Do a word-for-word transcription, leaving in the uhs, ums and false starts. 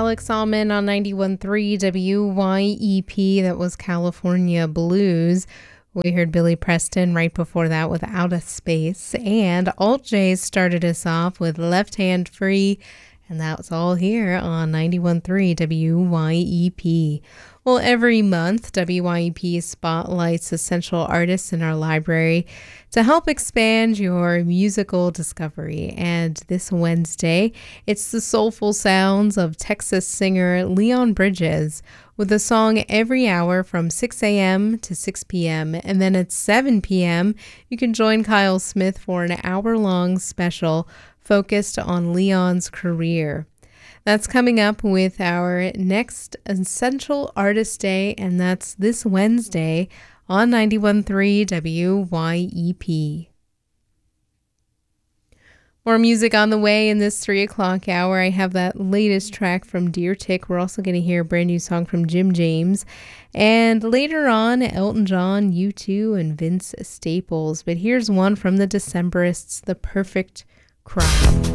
Alex Alman on ninety-one point three W Y E P. That was California Blues. We heard Billy Preston right before that with Out of Space. And Alt J started us off with Left Hand Free. And that was all here on ninety-one point three W Y E P. Well, every month, W Y E P spotlights essential artists in our library to help expand your musical discovery. And this Wednesday, it's the soulful sounds of Texas singer Leon Bridges with a song every hour from six a.m. to six p.m. And then at seven p.m., you can join Kyle Smith for an hour-long special focused on Leon's career. That's coming up with our next Essential Artist Day, and that's this Wednesday on ninety-one point three W Y E P. More music on the way in this three o'clock hour. I have that latest track from Deer Tick. We're also going to hear a brand new song from Jim James. And later on, Elton John, U two, and Vince Staples. But here's one from the Decemberists, The Perfect Crime.